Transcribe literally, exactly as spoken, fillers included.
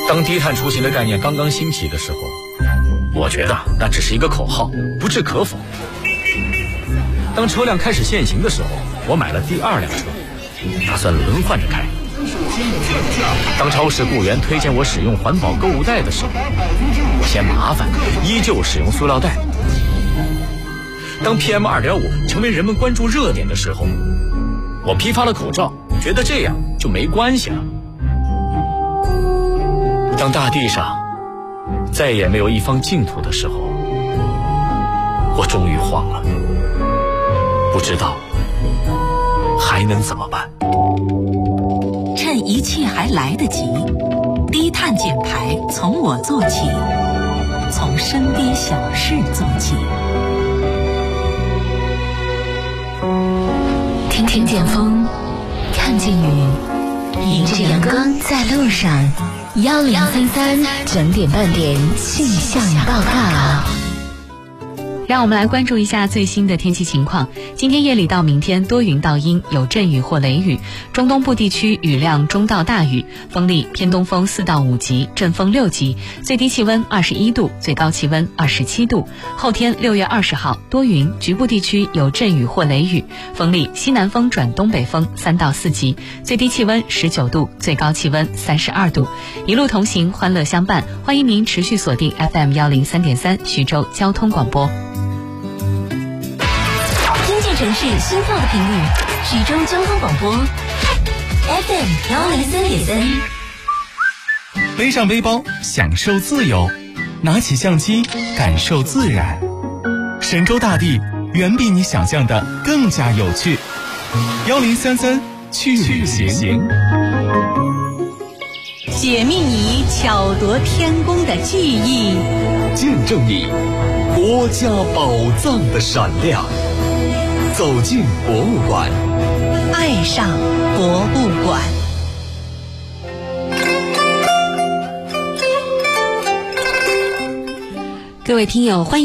当低碳出行的概念刚刚兴起的时候，我觉得那只是一个口号，不置可否。当车辆开始限行的时候，我买了第二辆车，打算轮换着开。当超市雇员推荐我使用环保购物袋的时候，我嫌麻烦，依旧使用塑料袋。当 P M 二点五 成为人们关注热点的时候，我批发了口罩，觉得这样就没关系了。当大地上再也没有一方净土的时候，我终于慌了，不知道还能怎么办。 趁一切还来得及，低碳减排从我做起，从身边小事做起。 听听见风，看见雨，迎着阳光在路上。幺零三三整点半点气象报告。 让我们来关注一下最新的天气情况。今天夜里到明天多云到阴，有阵雨或雷雨，中东部地区雨量中到大雨，风力偏东风四到五级，阵风六级，最低气温二十一度，最高气温二十七度。后天六月二十号多云，局部地区有阵雨或雷雨，风力西南风转东北风三到四级，最低气温十九度，最高气温三十二度。一路同行，欢乐相伴，欢迎您持续锁定 F M 幺零三点三徐州交通广播。 城市心跳的频率，徐州交通广播 F M 幺零三点三。 背上背包，享受自由；拿起相机，感受自然。神州大地远比你想象的更加有趣。幺零三三去旅行， 解密你巧夺天工的技艺， 见证你国家宝藏的闪亮。走进博物馆， 爱上博物馆。 各位听友，欢迎